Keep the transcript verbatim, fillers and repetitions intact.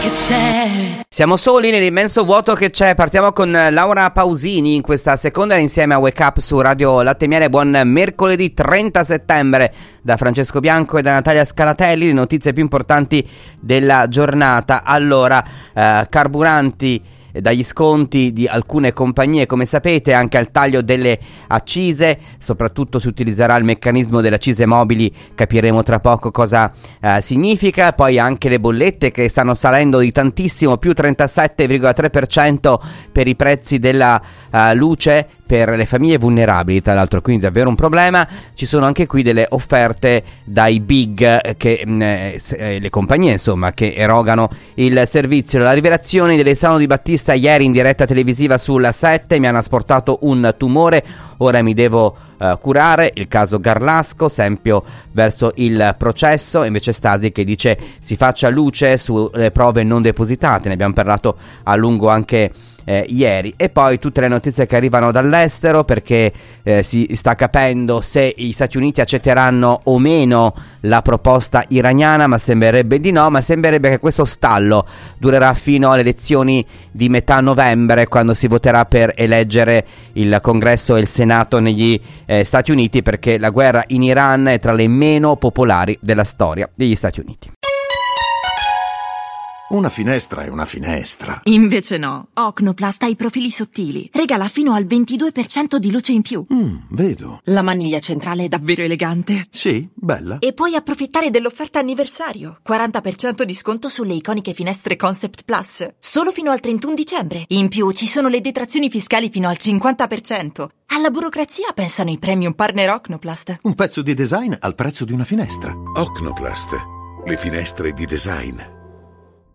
che c'è. Siamo soli nell'immenso vuoto che c'è. Partiamo con Laura Pausini in questa seconda insieme a Wake Up su Radio Latte e Miele. Buon mercoledì trenta settembre da Francesco Bianco e da Natalia Scalatelli. Le notizie più importanti della giornata. Allora, eh, carburanti dagli sconti di alcune compagnie, come sapete, anche al taglio delle accise. Soprattutto si utilizzerà il meccanismo delle accise mobili, capiremo tra poco cosa eh, significa. Poi anche le bollette che stanno salendo di tantissimo, più trentasette virgola tre per cento per i prezzi della eh, luce per le famiglie vulnerabili, tra l'altro, quindi davvero un problema. Ci sono anche qui delle offerte dai big, che mh, eh, le compagnie insomma che erogano il servizio. La rivelazione di Alessandro Di Battista ieri in diretta televisiva sulla sette: mi hanno asportato un tumore, ora mi devo uh, curare. Il caso Garlasco, esempio verso il processo. Invece Stasi che dice si faccia luce sulle prove non depositate, ne abbiamo parlato a lungo anche Eh, ieri. E poi tutte le notizie che arrivano dall'estero, perché eh, si sta capendo se gli Stati Uniti accetteranno o meno la proposta iraniana, ma sembrerebbe di no. Ma sembrerebbe che questo stallo durerà fino alle elezioni di metà novembre, quando si voterà per eleggere il Congresso e il Senato negli eh, Stati Uniti, perché la guerra in Iran è tra le meno popolari della storia degli Stati Uniti. Una finestra è una finestra. Invece no. Ocnoplast ha i profili sottili. Regala fino al ventidue per cento di luce in più. Mm, vedo. La maniglia centrale è davvero elegante. Sì, bella. E puoi approfittare dell'offerta anniversario. quaranta per cento di sconto sulle iconiche finestre Concept Plus. Solo fino al trentuno dicembre. In più ci sono le detrazioni fiscali fino al cinquanta per cento. Alla burocrazia pensano i premium partner Ocnoplast. Un pezzo di design al prezzo di una finestra. Ocnoplast. Le finestre di design.